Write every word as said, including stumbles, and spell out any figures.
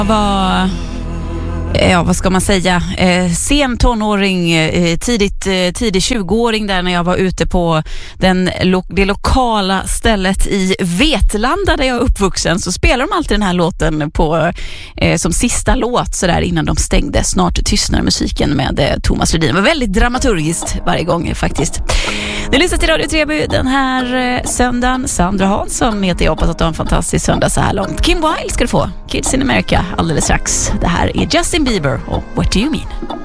var... Ja, vad ska man säga? Eh, sen tonåring, eh, tidigt, eh, tidig tjugoåring där när jag var ute på den, lo- det lokala stället i Vetlanda där jag är uppvuxen, så spelar de alltid den här låten på, eh, som sista låt så där innan de stängde. Snart tystnar musiken med eh, Thomas Ledin. Det var väldigt dramaturgiskt varje gång faktiskt. Det lyssnar till Radio Treby den här eh, söndagen. Sandra Hansson heter jag. Hoppas att du har en fantastisk söndag så här långt. Kim Wilde ska du få. Kids in America alldeles strax. Det här är Justin Bieber och What Do You Mean?